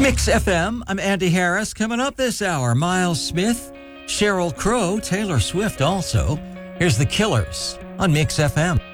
Mix FM, I'm Andy Harris. Coming up this hour, Miles Smith, Sheryl Crow, Taylor Swift also. Here's The Killers on Mix FM.